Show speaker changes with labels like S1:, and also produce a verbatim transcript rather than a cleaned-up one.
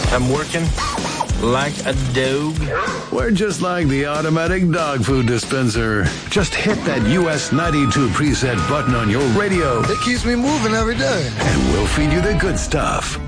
S1: I'm working like a dog.
S2: We're just like the automatic dog food dispenser. Just hit that U S ninety-two preset button on your radio.
S3: It keeps me moving every day.
S2: And we'll feed you the good stuff.